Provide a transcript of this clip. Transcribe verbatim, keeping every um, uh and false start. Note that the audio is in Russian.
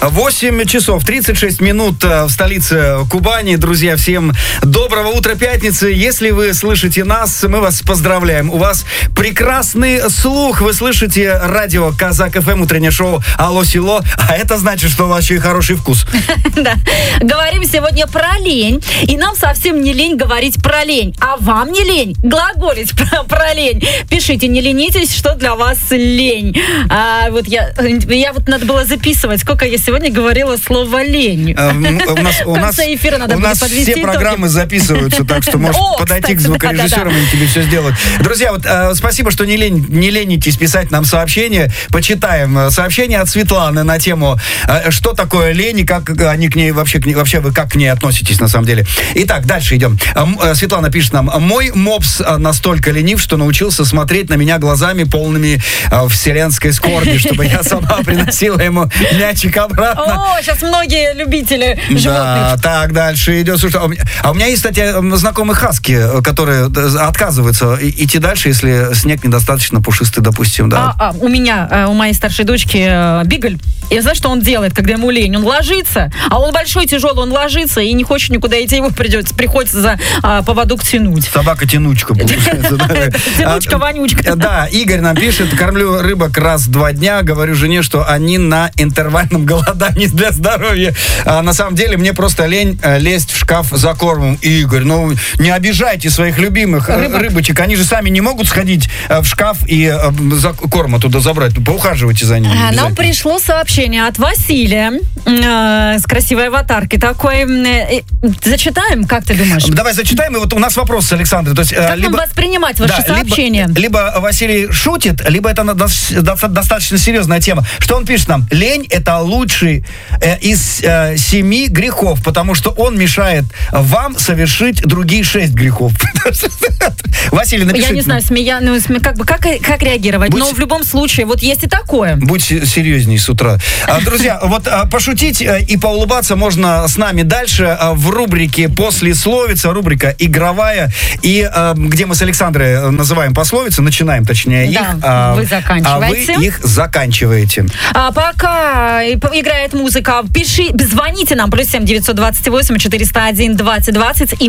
восемь часов тридцать шесть минут в столице Кубани. Друзья, всем доброго утра пятницы. Если вы слышите нас, мы вас поздравляем. У вас прекрасный слух. Вы слышите радио Казак эф эм, утреннее шоу «Алло, село». А это значит, что у вас еще и хороший вкус. Да. Говорим сегодня про лень. И нам совсем не лень говорить про лень. А вам не лень глаголить про, про лень. Пишите, не ленитесь, что для вас лень. А, вот я, я вот надо было записывать, сколько я сегодня говорила слово лень. А, у нас, у нас, эфира надо у нас все итоги. Программы записываются, так что можешь О, подойти кстати, к звукорежиссерам, да, да, да. и тебе все сделают. Друзья, вот э, спасибо, что не, лень, не ленитесь писать нам сообщения. Почитаем сообщение от Светланы на тему, э, что такое лень и как они к ней вообще, к ней, вообще вы как к ней относитесь на самом деле. Итак, дальше идем. Э, Светлана пишет нам: мой мопс настолько ленив, что научился смотреть на меня глазами полными э, вселенской скорби, чтобы я сама приносила ему мячик обратно. О, сейчас многие любители животных. Да, так, дальше идет. Слушай, а у меня, а у меня есть, кстати, знакомые хаски, которые отказываются идти дальше, если снег недостаточно пушистый, допустим, да. А, а, у меня, у моей старшей дочки Бигль, и знаешь, что он делает, когда ему лень? Он ложится, а он большой, тяжелый, он ложится и не хочет никуда идти, его придется, приходится за а, поводок тянуть. Собака-тянучка получается. Тянучка-вонючка. Да, Игорь нам пишет: кормлю рыбок раз в два дня, говорю жене, что они на интервальном голодании для здоровья. А на самом деле мне просто лень лезть в шкаф за кормом. Игорь, ну не обижайте своих любимых Рыбок. рыбочек, они же сами не могут сходить в шкаф и за корм оттуда забрать. Поухаживайте за ними. Нам пришло сообщение от Василия э, с красивой аватаркой такой. Э, зачитаем, как ты думаешь? Давай зачитаем, и вот у нас вопрос с Александрой. То есть, как либо, нам воспринимать ваши да, сообщения? Либо, либо Василий шутит, либо это достаточно серьезная тема. Что он пишет нам? Лень — это лучший э, из э, семи грехов, потому что он мешает вам совершить другие шесть грехов. Василий, напишите. Я не знаю, смея, ну, сме, как, бы, как, как реагировать, Будь... но в любом случае, вот есть и такое. Будь серьезней с утра. Друзья, вот пошутить и поулыбаться можно с нами дальше в рубрике «Послесловица», рубрика игровая, и где мы с Александрой называем пословицы, начинаем, точнее, их. Да, вы заканчиваете. А вы их заканчиваете. А пока играет музыка, пиши, звоните нам, плюс семь девятьсот двадцать восемь четыреста один двадцать двадцать, и